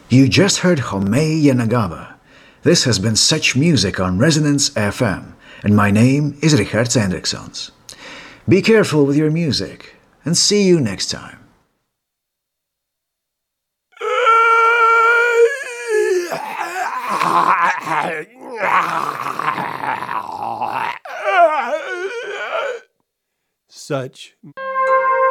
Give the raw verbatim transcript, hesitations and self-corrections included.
You just heard Homei Yanagawa. This has been Such Music on Resonance F M, and my name is Richard Hendriksons. Be careful with your music, and see you next time. Such